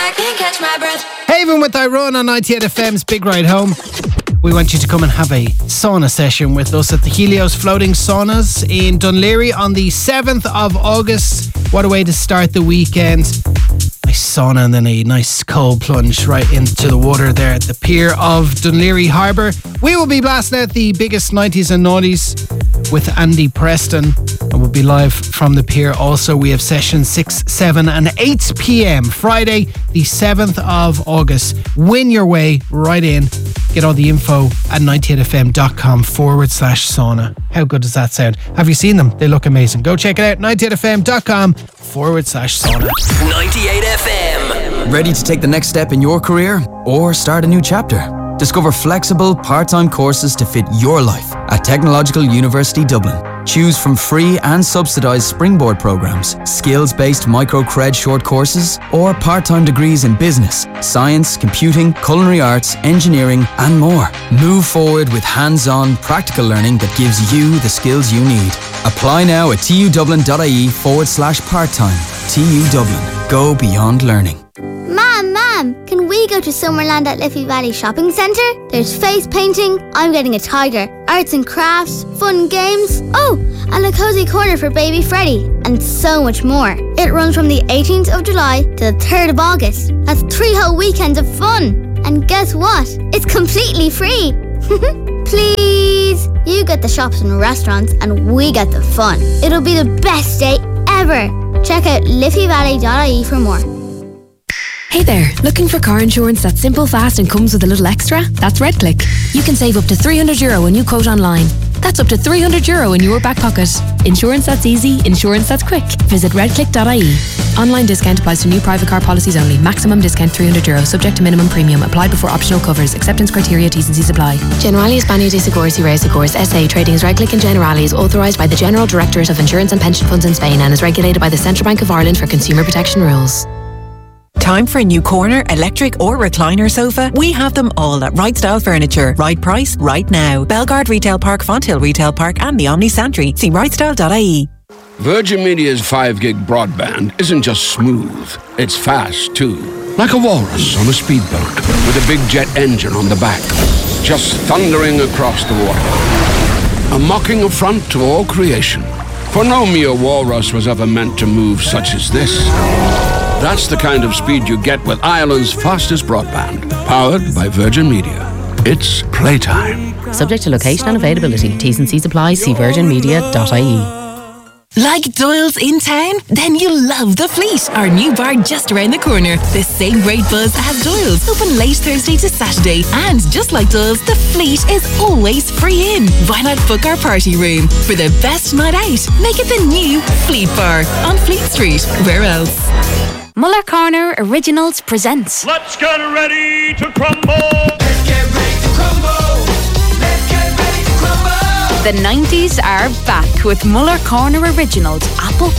I can't catch my breath. Haven with Tyrone on 98 FM's Big Ride Home. We want you to come and have a sauna session with us at the Helios Floating Saunas in Dunleary on the 7th of August. What a way to start the weekend. Nice sauna and then a nice cold plunge right into the water there at the pier of Dunleary Harbour. We will be blasting out the biggest 90s and noughties with Andy Preston, and we'll be live from the pier. Also, we have sessions 6, 7 and 8 p.m. Friday the 7th of August. Win your way right in. Get all the info at 98fm.com/sauna. How good does that sound? Have you seen them? They look amazing. Go check it out, 98fm.com/sauna. 98 FM. Ready to take the next step in your career or start a new chapter? Discover flexible, part-time courses to fit your life at Technological University Dublin. Choose from free and subsidised springboard programmes, skills-based micro-cred short courses, or part-time degrees in business, science, computing, culinary arts, engineering, and more. Move forward with hands-on, practical learning that gives you the skills you need. Apply now at tudublin.ie/part-time. TU Dublin. Go beyond learning. Mom, can we go to Summerland at Liffey Valley Shopping Centre? There's face painting, I'm getting a tiger, arts and crafts, fun games, and a cozy corner for baby Freddie, and so much more. It runs from the 18th of July to the 3rd of August. That's 3 whole weekends of fun. And guess what? It's completely free. Please. You get the shops and restaurants and we get the fun. It'll be the best day ever. Check out liffeyvalley.ie for more. Hey there, looking for car insurance that's simple, fast and comes with a little extra? That's RedClick. You can save up to €300 when you quote online. That's up to €300 in your back pocket. Insurance that's easy, insurance that's quick. Visit redclick.ie. Online discount applies to new private car policies only. Maximum discount €300, subject to minimum premium. Applied before optional covers. Acceptance criteria, T's and C's apply. Generali España de Seguros y Reasegurs SA. Trading as RedClick and Generali is authorised by the General Directorate of Insurance and Pension Funds in Spain and is regulated by the Central Bank of Ireland for consumer protection rules. Time for a new corner, electric or recliner sofa? We have them all at Right Style Furniture. Right price, right now. Belgard Retail Park, Fonthill Retail Park and the Omni Santry. See rightstyle.ie. Virgin Media's 5 gig broadband isn't just smooth, it's fast too. Like a walrus on a speedboat with a big jet engine on the back, just thundering across the water. A mocking affront to all creation. For no mere walrus was ever meant to move such as this. That's the kind of speed you get with Ireland's fastest broadband, powered by Virgin Media. It's playtime. Subject to location and availability. T's and C's apply. See virginmedia.ie. Like Doyle's in town? Then you'll love The Fleet, our new bar just around the corner. The same great buzz as Doyle's, open late Thursday to Saturday. And just like Doyle's, The Fleet is always free in. Why not book our party room? For the best night out, make it the new Fleet Bar on Fleet Street. Where else? Muller Corner Originals presents Let's get ready to crumble. Let's get ready to crumble. Let's get ready to crumble. The 90s are back with Muller Corner Originals Apple